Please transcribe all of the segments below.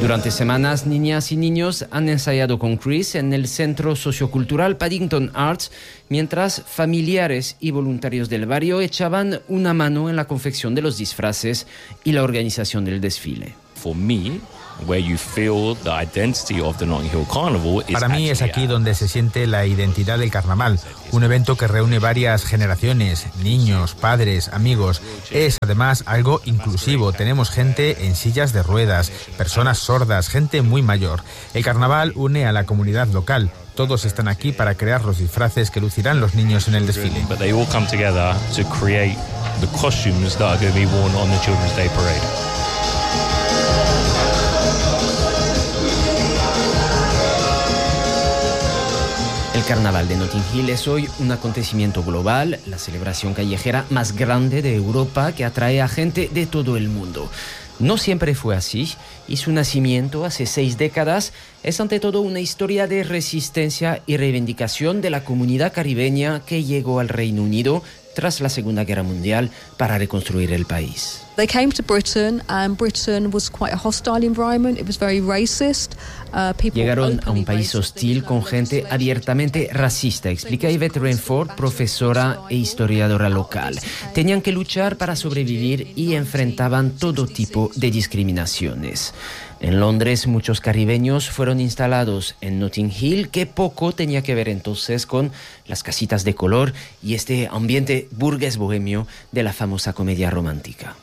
Durante semanas, niñas y niños han ensayado con Chris en el Centro Sociocultural Paddington Arts, mientras familiares y voluntarios del barrio echaban una mano en la confección de los disfraces y la organización del desfile. For me, where you feel the identity of the Notting Hill Carnival is Para mí es aquí donde se siente la identidad del carnaval, un evento que reúne varias generaciones, niños, padres, amigos. Es además algo inclusivo, tenemos gente en sillas de ruedas, personas sordas, gente muy mayor. El carnaval une a la comunidad local. Todos están aquí para crear los disfraces que lucirán los niños en el desfile. But they all come together to create the costumes that are going to be worn on the Children's Day Parade. El Carnaval de Notting Hill es hoy un acontecimiento global, la celebración callejera más grande de Europa que atrae a gente de todo el mundo. No siempre fue así, y su nacimiento hace 6 décadas es ante todo una historia de resistencia y reivindicación de la comunidad caribeña que llegó al Reino Unido tras la Segunda Guerra Mundial para reconstruir el país. They came to Britain and Britain was quite a hostile environment. It was very racist. Llegaron a un país hostil con gente abiertamente racista, explica Yvette Rainford, profesora e historiadora local. Tenían que luchar para sobrevivir y enfrentaban todo tipo de discriminaciones. En Londres, muchos caribeños fueron instalados en Notting Hill, que poco tenía que ver entonces con las casitas de color y este ambiente burgués bohemio de la famosa comedia romántica.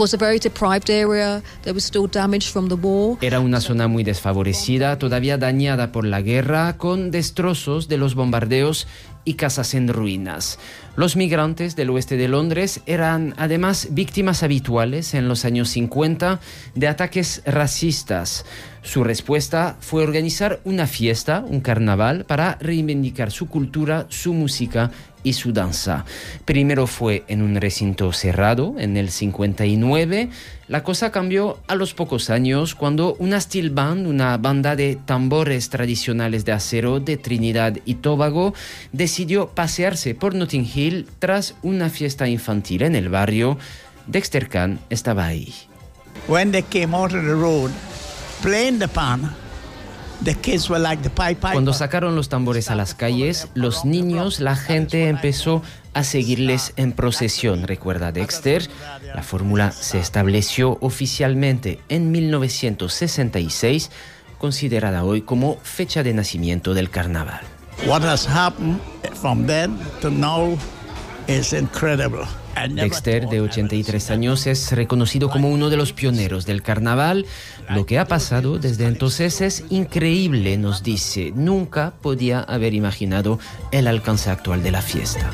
Era una zona muy desfavorecida, todavía dañada por la guerra, con destrozos de los bombardeos y casas en ruinas. Los migrantes del oeste de Londres eran además víctimas habituales en los años 50 de ataques racistas. Su respuesta fue organizar una fiesta, un carnaval, para reivindicar su cultura, su música y su danza. Primero fue en un recinto cerrado, en el 59. La cosa cambió a los pocos años cuando una steel band, una banda de tambores tradicionales de acero de Trinidad y Tobago, decidió pasearse por Notting Hill tras una fiesta infantil en el barrio. Dexter Khan estaba ahí. When they came out of the road, playing the pan, the kids were like the Pied Piper. Cuando sacaron los tambores a las calles, los niños, la gente empezó a seguirles en procesión, recuerda Dexter. La fórmula se estableció oficialmente en 1966, considerada hoy como fecha de nacimiento del carnaval. What has happened from then to now is incredible. Dexter, de 83 años, es reconocido como uno de los pioneros del carnaval. Lo que ha pasado desde entonces es increíble, nos dice. Nunca podía haber imaginado el alcance actual de la fiesta.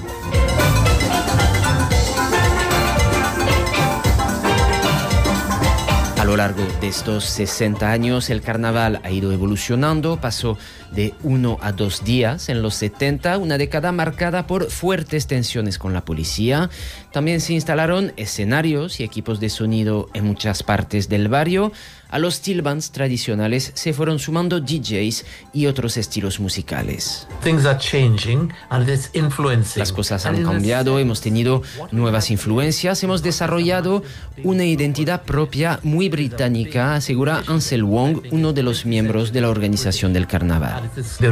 A lo largo de estos 60 años, el carnaval ha ido evolucionando, pasó de 1 a 2 días en los 70, una década marcada por fuertes tensiones con la policía. También se instalaron escenarios y equipos de sonido en muchas partes del barrio. A los steel bands tradicionales se fueron sumando DJs y otros estilos musicales. Las cosas han cambiado, hemos tenido nuevas influencias, hemos desarrollado una identidad propia muy británica, asegura Ansel Wong, uno de los miembros de la organización del carnaval.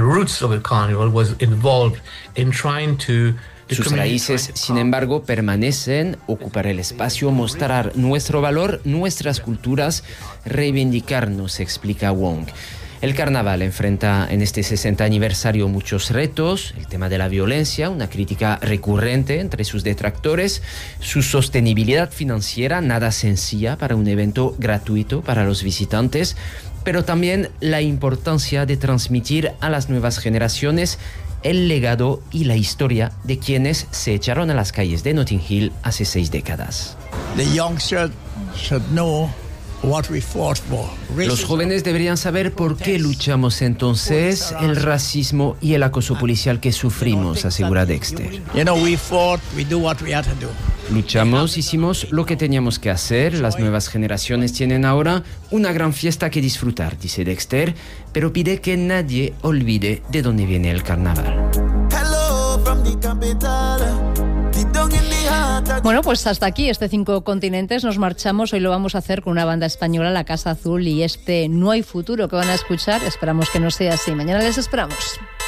Sus raíces, sin embargo, permanecen, ocupar el espacio, mostrar nuestro valor, nuestras culturas, reivindicarnos, explica Wong. El carnaval enfrenta en este 60 aniversario muchos retos, el tema de la violencia, una crítica recurrente entre sus detractores, su sostenibilidad financiera, nada sencilla para un evento gratuito para los visitantes, pero también la importancia de transmitir a las nuevas generaciones el legado y la historia de quienes se echaron a las calles de Notting Hill hace 6 décadas. The youngsters should know what we fought for. Los jóvenes deberían saber por qué luchamos entonces el racismo y el acoso policial que sufrimos, asegura Dexter. We fought, we do what we had to do. Luchamos, hicimos lo que teníamos que hacer. Las nuevas generaciones tienen ahora una gran fiesta que disfrutar, dice Dexter, pero pide que nadie olvide de dónde viene el carnaval. Hello from the capital, deep down in the heart Bueno, pues hasta aquí, este 5 continentes. Nos marchamos. Hoy lo vamos a hacer con una banda española, La Casa Azul, y este No hay futuro que van a escuchar. Esperamos que no sea así. Mañana les esperamos.